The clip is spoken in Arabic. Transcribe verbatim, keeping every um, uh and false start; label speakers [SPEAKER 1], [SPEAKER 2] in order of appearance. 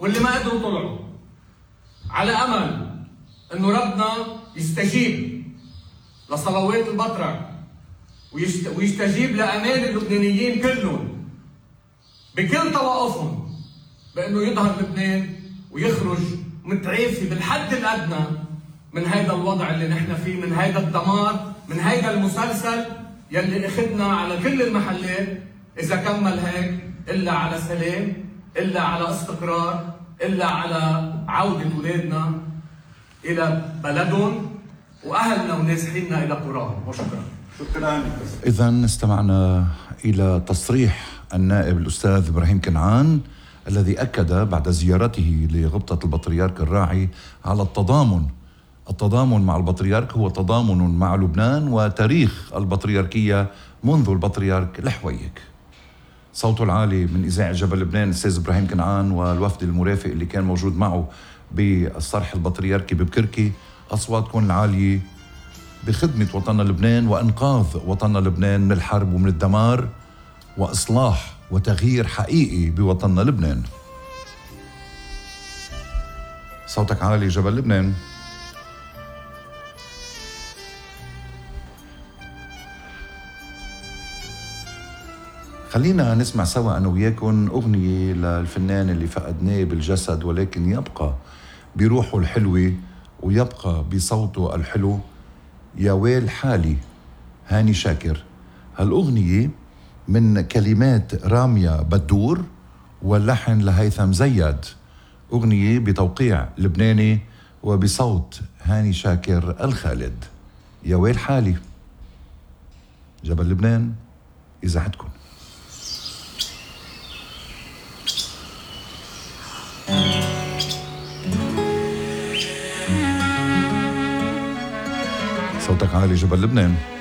[SPEAKER 1] واللي ما قدروا طلعوا، على أمل أنه ربنا يستجيب لصلوات البطرك ويستجيب لأمال اللبنانيين كلهم بكل طوائفهم بأنه يظهر لبنان ويخرج متعافي بالحد الأدنى من هذا الوضع اللي نحن فيه، من هذا الدمار، من هذا المسلسل يلي اخذنا على كل المحلات. إذا كمل هيك إلا على سلام، إلا على استقرار، إلا على عودة أولادنا إلى بلدهم وأهلنا ونازحيننا إلى قراهم. وشكرا.
[SPEAKER 2] شكرا.
[SPEAKER 3] إذن استمعنا إلى تصريح النائب الأستاذ إبراهيم كنعان الذي أكد بعد زيارته لغبطة البطريرك الراعي على التضامن التضامن مع البطريرك هو تضامن مع لبنان وتاريخ البطريركية منذ البطريرك الحويك. صوته العالي من إذاعة جبل لبنان الأستاذ إبراهيم كنعان والوفد المرافق اللي كان موجود معه بالصرح البطريركي ببكركي، أصواتكم العالية بخدمة وطننا لبنان وإنقاذ وطننا لبنان من الحرب ومن الدمار وإصلاح وتغيير حقيقي بوطننا لبنان. صوتك عالي جبل لبنان. خلينا نسمع سوا أنا وياكم أغنية للفنان اللي فقدناه بالجسد ولكن يبقى بروحه الحلوة ويبقى بصوته الحلو، يا ويل حالي، هاني شاكر. هالأغنية من كلمات رامية بدور واللحن لهيثم زياد، أغنية بتوقيع لبناني وبصوت هاني شاكر الخالد. يا ويل حالي، جبل لبنان، إذاعتكم. صوتك عالي جبل لبنان.